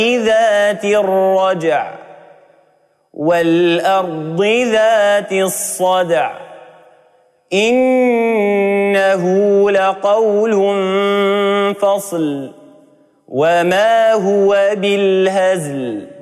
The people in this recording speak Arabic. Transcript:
ذات الرجع والأرض ذات الصدع إنه لقول فصل وما هو بالهزل